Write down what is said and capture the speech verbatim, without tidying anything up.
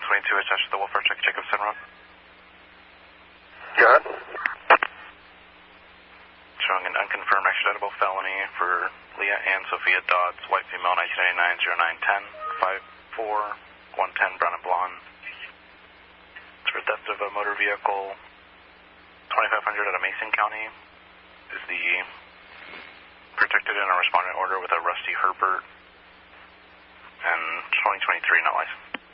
twenty-two, attached to the welfare check, Jacobson Road. Got it. Showing an unconfirmed extraditable felony for Leah Ann Sophia Dodds, white female, nineteen ninety-nine, oh nine ten, five four, one ten, brown and blonde. It's for theft of a motor vehicle, twenty-five hundred out of Mason County. Is the protected in a respondent order with a Rusty Herbert, and twenty twenty-three, not licensed.